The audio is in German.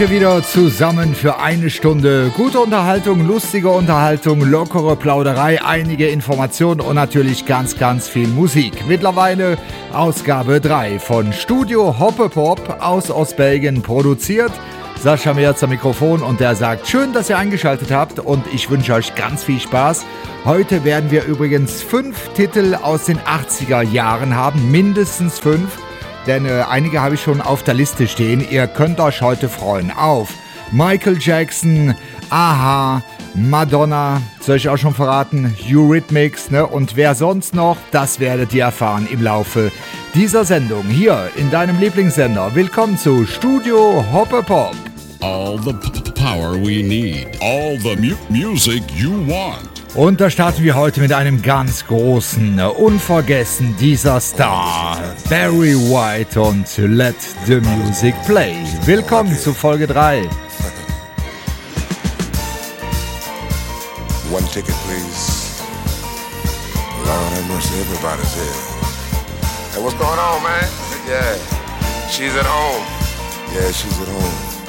Wieder zusammen für eine Stunde gute Unterhaltung, lustige Unterhaltung, lockere Plauderei, einige Informationen und natürlich ganz, ganz viel Musik. Mittlerweile Ausgabe 3 von Studio Hoppepop aus Ostbelgien produziert. Sascha Merz am Mikrofon und der sagt, schön, dass ihr eingeschaltet habt und ich wünsche euch ganz viel Spaß. Heute werden wir übrigens 5 Titel aus den 80er Jahren haben, mindestens 5. Denn einige habe ich schon auf der Liste stehen. Ihr könnt euch heute freuen auf Michael Jackson, Aha, Madonna, soll ich auch schon verraten, Eurythmics, ne? Und wer sonst noch, das werdet ihr erfahren im Laufe dieser Sendung hier in deinem Lieblingssender. Willkommen zu Studio Hoppepop. All the power we need, all the music you want. Und da starten wir heute mit einem ganz großen, unvergessen dieser Star, Barry White und Let the Music Play. Willkommen zu Folge 3. One ticket, please. Lord have mercy, everybody's here. Hey, what's going on, man? Yeah, she's at home. Yeah, she's at home.